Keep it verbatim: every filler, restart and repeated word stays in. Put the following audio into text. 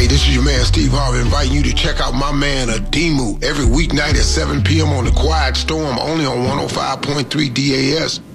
Hey, this is your man Steve Harvey inviting you to check out my man Adimu every weeknight at seven p.m. on the Quiet Storm, only on one oh five point three D A S.